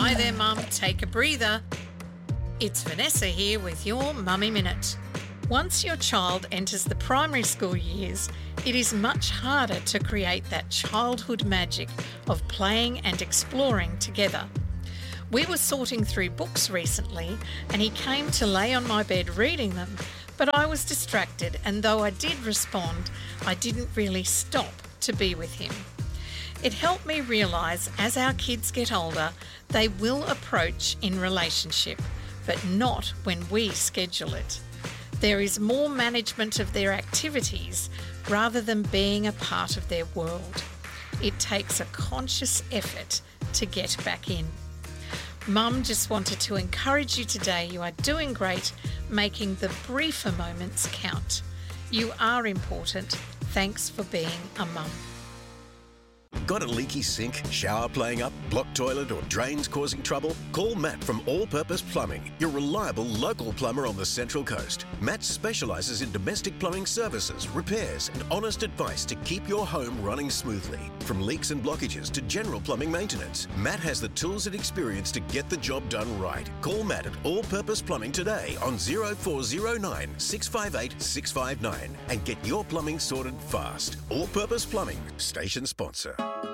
Hi there, Mum. Take a breather. It's Vanessa here with your Mummy Minute. Once your child enters the primary school years, it is much harder to create that childhood magic of playing and exploring together. We were sorting through books recently and he came to lay on my bed reading them, but I was distracted, and though I did respond, I didn't really stop to be with him. It helped me realise as our kids get older, they will approach in relationship, but not when we schedule it. There is more management of their activities rather than being a part of their world. It takes a conscious effort to get back in. Mum just wanted to encourage you today. You are doing great, making the briefer moments count. You are important. Thanks for being a mum. Got a leaky sink, shower playing up, blocked toilet or drains causing trouble? Call Matt from All Purpose Plumbing, your reliable local plumber on the Central Coast. Matt specialises in domestic plumbing services, repairs and honest advice to keep your home running smoothly. From leaks and blockages to general plumbing maintenance, Matt has the tools and experience to get the job done right. Call Matt at All Purpose Plumbing today on 0409 658 659 and get your plumbing sorted fast. All Purpose Plumbing, station sponsor.